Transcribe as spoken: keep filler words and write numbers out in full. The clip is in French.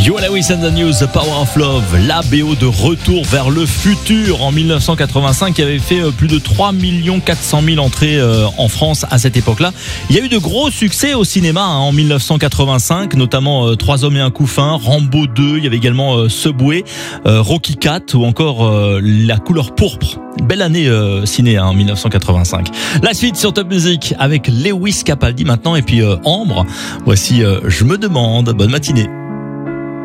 Yo Lewis and the News, The Power of Love, la B O de Retour vers le futur en mille neuf cent quatre-vingt-cinq qui avait fait plus de trois millions quatre cent mille entrées en France à cette époque-là. Il y a eu de gros succès au cinéma hein, en mille neuf cent quatre-vingt-cinq, notamment euh, Trois hommes et un coup fin, Rambo deux, il y avait également euh, Subway, euh, Rocky quatre ou encore euh, La couleur pourpre. Belle année euh, ciné hein, en mille neuf cent quatre-vingt-cinq. La suite sur Top Music avec Lewis Capaldi maintenant et puis euh, Ambre. Voici euh, Je me demande. Bonne matinée.